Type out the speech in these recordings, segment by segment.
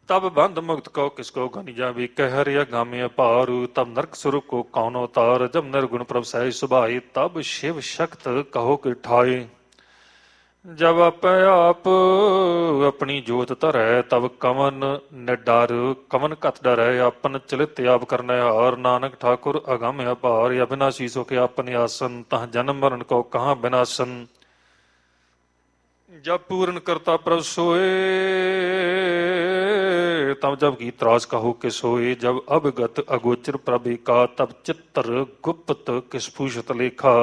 तब बंध मुक्त को किसको घनि जावी कह हरिया गामे पारु तब नरक स्वरूप को कौन अवतार जब निर्गुण प्रभ सह सुभाई तब शिव शक्त कहो कि ठाई जब अपै आप अपनी जोत धरै तब कवन न डर कवन कत डरै अपन चलित आप करने हार नानक ठाकुर अगम अपार अविनाशी सो के अपने आसन तह जन्म मरण को कहाँ विनाशन जब पूर्ण करता प्रभ सोए तब जब की त्रास कहो कि सोए जब अवगत अगोचर प्रभु का तब चित्र गुप्त किस पूषत लेखा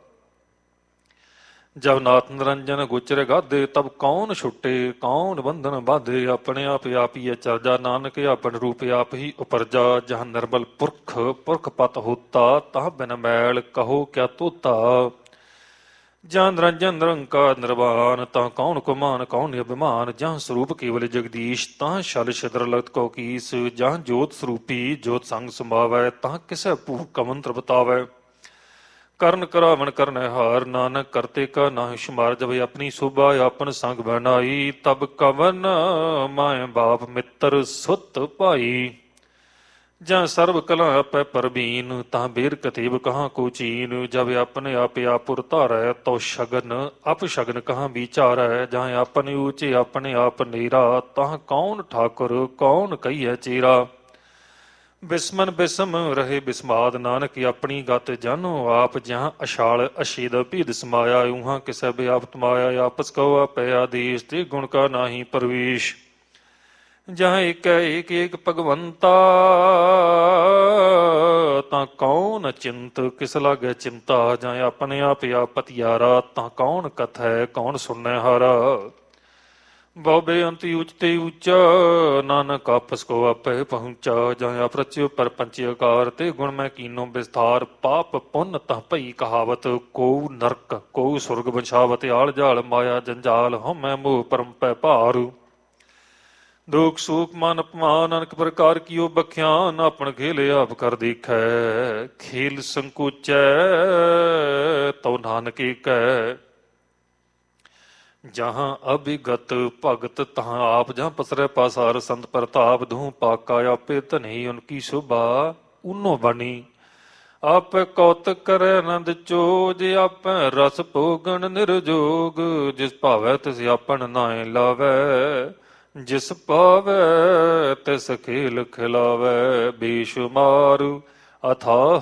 जब नाथ निरंजन गोचर गाधे तब कौन छुटे कौन बंधन बाधे अपने आप ही चर्जा नानक अपन रूप आप ही उपरजा जहाँ निर्मल पुरख पुरख पत होता तह बिन मैल कहो क्या तोता जहाँ निरंजन निरंकार निर्वाण तह कौन कुमान कौन अभिमान जहाँ स्वरूप केवल जगदीश तह शल छिद्र लत को कीस जहाँ जोत स्वरूपी जोत संग संभावै तह किसे भू कमंत्र बतावै करण करावन करन हार नानक करते का नाहि शुमार जब अपनी शोभा अपन संग बनाई तब कवन माए बाप मित्र सुत पाई जहाँ सर्व कला पै परबीन तहाँ बेर कतीब कहाँ को चीन जब अपने आप उतारै तो शगन अपशगन कहाँ विचारै जहाँ अपने ऊंचे अपने आप नीरा तहाँ कौन ठाकुर कौन कहिए चेरा बिस्मन बिस्म रहे बिस्माद नानक अपनी गत जानो आप जहाँ अशाल अशीद भीद समाया उहाँ किसे व्याप्त माया आपस कहो आपै आदेश ते गुण का नाही प्रवेश जहाँ एक भगवंता ता कौन चिंत किस लागे चिंता जहाँ अपने आप पतियारा ता कौन कथै कौन सुनने हारा बहुबे अंति उचते ऊंचा नानक आपस को आपे पहुंचा जहाँ अप्रच्य पर पंचकार ते गुण में कीनो विस्तार पाप पुण्य तह पई कहावत को नरक को सुर्ग बछावत आल जाल माया जंजाल हम मोह परम पै पारू दुख सुख मान अपमान अनेक प्रकार कियो बख्यान अपन खेले आप कर दिखै खेल संकोचै तो नानक कह जहाँ अभिगत भगत तहाँ आप जहाँ पसरे पासार संत प्रताप धूम पाका आपे धनी उनकी शोभा उन्नो बनी आप कौतक करे आनंद चोज आप रस भोगन निर्जोग जिस भावै तिस आपन नाए लावै जिस पावै तिस खेल खिलावै बेशुमार अथाह